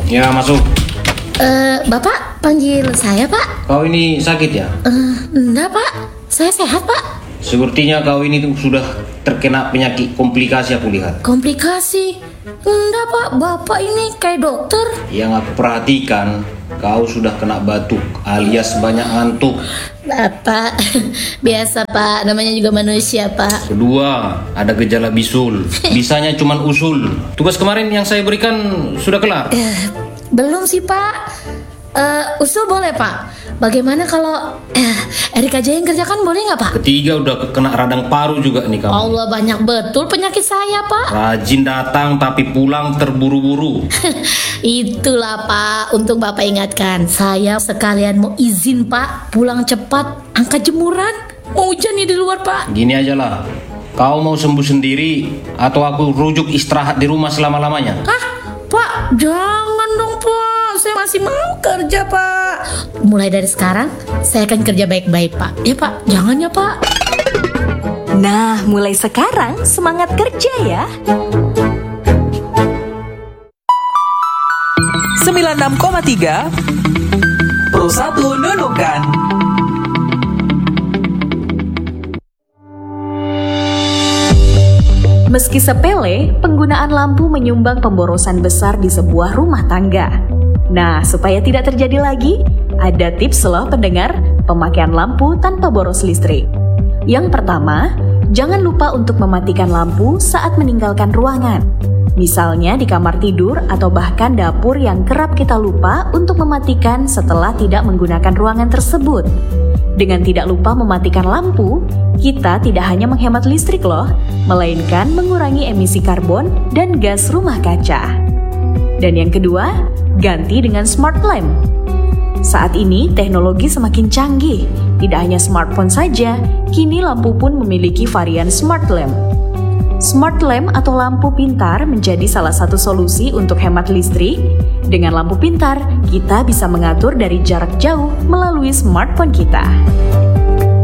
Ya, masuk. Bapak panggil saya, Pak? Kau ini sakit ya? Enggak, Pak. Saya sehat, Pak. Sepertinya kau ini tuh sudah terkena penyakit komplikasi aku lihat. Komplikasi? Enggak, Pak. Bapak ini kayak dokter. Yang aku perhatikan, kau sudah kena batuk alias banyak ngantuk. Bapak, biasa, Pak. Namanya juga manusia, Pak. Kedua, ada gejala bisul. Bisanya cuman usul. Tugas kemarin yang saya berikan sudah kelar. Belum sih, Pak. Usul boleh, Pak. Bagaimana kalau Erik aja yang kerjakan, boleh nggak, Pak? Ketiga, udah kena radang paru juga nih kamu. Allah, banyak betul penyakit saya, Pak. Rajin datang tapi pulang terburu-buru. Itulah, Pak, untuk Bapak ingatkan. Saya sekalian mau izin, Pak, pulang cepat, angkat jemuran. Mau hujan nih di luar, Pak. Gini aja lah, kau mau sembuh sendiri atau aku rujuk istirahat di rumah selama-lamanya? Hah? Pak, jangan dong, Pak. Saya masih mau kerja, Pak. Mulai dari sekarang, saya akan kerja baik-baik, Pak. Ya, Pak, jangan ya, Pak. Nah, mulai sekarang semangat kerja ya. 96,3 Pro 1 Nunukan. Meski sepele, penggunaan lampu menyumbang pemborosan besar di sebuah rumah tangga. Nah, supaya tidak terjadi lagi, ada tips loh pendengar pemakaian lampu tanpa boros listrik. Yang pertama, jangan lupa untuk mematikan lampu saat meninggalkan ruangan. Misalnya di kamar tidur atau bahkan dapur yang kerap kita lupa untuk mematikan setelah tidak menggunakan ruangan tersebut. Dengan tidak lupa mematikan lampu, kita tidak hanya menghemat listrik loh, melainkan mengurangi emisi karbon dan gas rumah kaca. Dan yang kedua, ganti dengan smart lamp. Saat ini teknologi semakin canggih, tidak hanya smartphone saja, kini lampu pun memiliki varian smart lamp. Smart lamp atau lampu pintar menjadi salah satu solusi untuk hemat listrik. Dengan lampu pintar, kita bisa mengatur dari jarak jauh melalui smartphone kita.